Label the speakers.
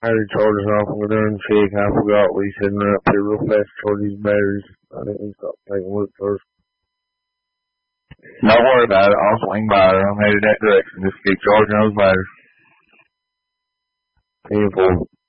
Speaker 1: I had to charge it off and go there and check. I forgot we said run up here real fast to charge these batteries. I didn't stop taking a look first.
Speaker 2: Don't worry about it. I'll swing by her. I'm headed that direction. Just keep charging those batteries.
Speaker 1: 10-4.